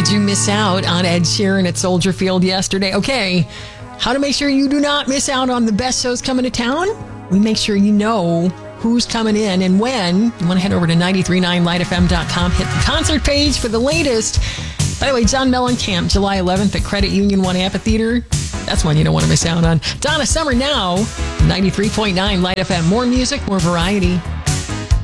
Did you miss out on Ed Sheeran at Soldier Field yesterday? Okay, how to make sure you do not miss out on the best shows coming to town? We make sure you know who's coming in and when. You want to head over to 939lightfm.com, hit the concert page for the latest. By the way, John Mellencamp, July 11th at Credit Union 1 Amphitheater. That's one you don't want to miss out on. Donna Summer now, 93.9 Light FM. More music, more variety.